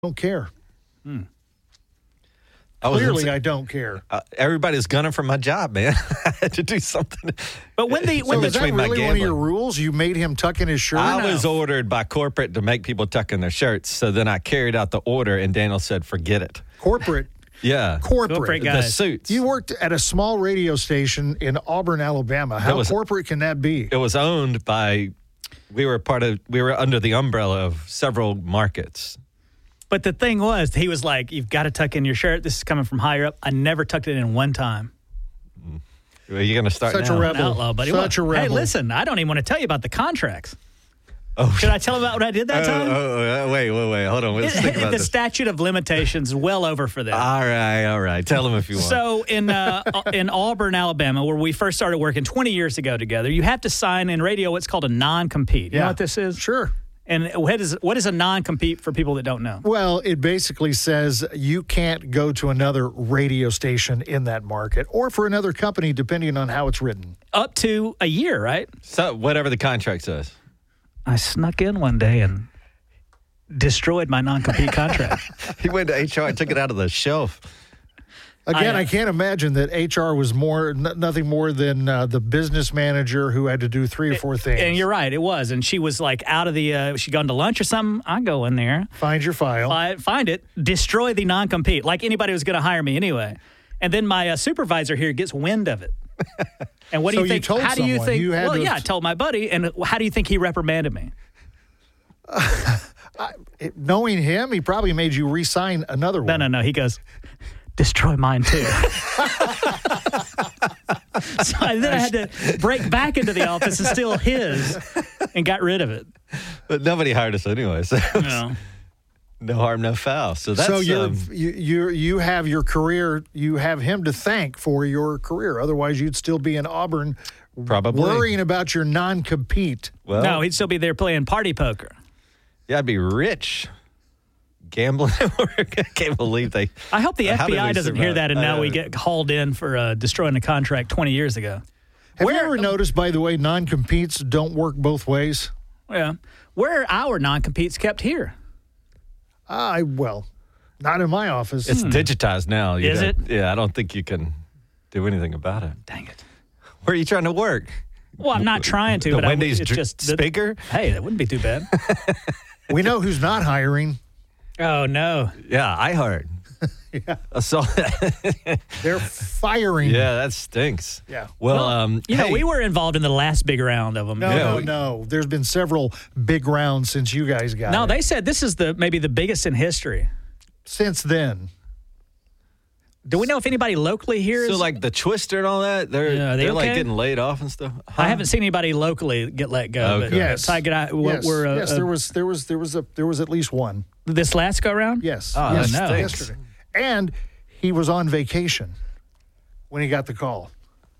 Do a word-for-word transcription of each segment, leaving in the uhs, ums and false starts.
don't care. Hmm. I Clearly, I don't care. Uh, everybody's gunning for my job, man. I had to do something. But when the when so the is that really one of your rules? You made him tuck in his shirt? I no. was ordered by corporate to make people tuck in their shirts. So then I carried out the order, and Daniel said, "Forget it." Corporate. Yeah. Corporate. corporate the suits. You worked at a small radio station in Auburn, Alabama. How was, corporate can that be? It was owned by. We were part of. We were under the umbrella of several markets. But the thing was, he was like, "You've got to tuck in your shirt. This is coming from higher up." I never tucked it in one time. Are you going to start Such now? a rebel. An outlaw, buddy. Such What? a rebel. Hey, listen, I don't even want to tell you about the contracts. Oh, Should I tell him about what I did that oh, time? oh, oh, wait, wait, wait. Hold on. Let's think about the this. statute of limitations is well over for this. All right, all right. Tell them if you want. So in uh, in Auburn, Alabama, where we first started working twenty years ago together, you have to sign in radio what's called a non-compete. You Yeah. know what this is? Sure. And what is what is a non-compete for people that don't know? Well, it basically says you can't go to another radio station in that market or for another company, depending on how it's written. Up to a year, right? So whatever the contract says. I snuck in one day and destroyed my non-compete contract. He went to H R and took it out of the shelf. Again, I, I, uh, can't imagine that H R was more n- nothing more than uh, the business manager who had to do three or four things. And you're right, it was. And she was like out of the, uh, she'd gone to lunch or something. I go in there, Find your file. fi- find it, destroy the non-compete, like anybody was going to hire me anyway. And then my uh, supervisor here gets wind of it. And what do So you you think? told how do you someone. think? You had well, to- yeah, I told my buddy. And how do you think he reprimanded me? It- knowing him, he probably made you re-sign another No, one. no, no. He goes, destroy mine too. So then I had to break back into the office and steal his and got rid of it. But nobody hired us anyway, so You know. no harm, no foul. So that's so you're, um, you you you have your career. You have him to thank for your career. Otherwise, you'd still be in Auburn, Probably. worrying about your non-compete. well, No, he'd still be there playing party poker. yeah, I'd be rich. Gambling at work. I can't believe they. I hope the How did F B I we doesn't hear survive? that and I now know. we get hauled in for uh, destroying a contract twenty years ago. Have Where- you ever noticed, by the way, non-competes don't work both ways? Yeah. Where are our non-competes kept here? I well, not in my office. It's digitized now. You Is don't- it? Yeah, I don't think you can do anything about it. Dang it. Where are you trying to work? Well, I'm not trying to, The but Wendy's I, it's dr- just that- speaker? Hey, that wouldn't be too bad. We know who's not hiring. Oh no. Yeah, I heard. Yeah. I saw that. They're firing. Yeah, that stinks. Yeah. Well, um, You know, hey, we were involved in the last big round of them. No, Yeah, no, we- no. There's been several big rounds since you guys got No, it. they said this is the maybe the biggest in history. Since then. Do we know if anybody locally here is? so like the Twister and all that, they're Yeah, are they they're like okay? getting laid off and stuff. I haven't seen anybody locally get let go. Okay. But Yes. Tiger, I, what yes, we're, uh, yes uh, there was there was there was a there was at least one. this last go round. Yes. Oh, yes, that stinks. yesterday. And he was on vacation when he got the call.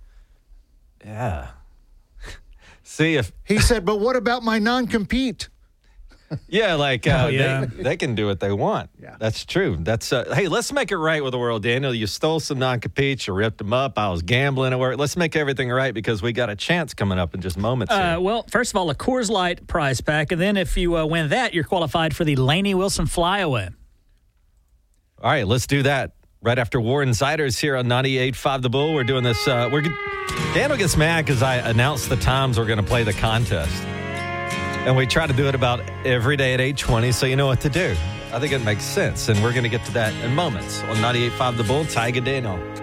Yeah. See if He said, "But what about my non-compete?" yeah, like uh, Oh, yeah. They, they can do what they want. Yeah. That's true. That's uh, hey, let's make it right with the world, Daniel. You stole some non-competes, you ripped them up. I was gambling at work. Let's make everything right because we got a chance coming up in just moments. Uh, here. well, first of all, a Coors Light prize pack, and then if you uh, win that, you're qualified for the Lainey Wilson Flyaway. All right, let's do that. Right after Warren Ziders here on ninety-eight point five The Bull. We're doing this. Uh, we're Daniel gets mad because I announced the times we're going to play the contest. And we try to do it about every day at eight twenty, so you know what to do. I think it makes sense, and we're going to get to that in moments on ninety-eight point five The Bull. Tiger Daniel.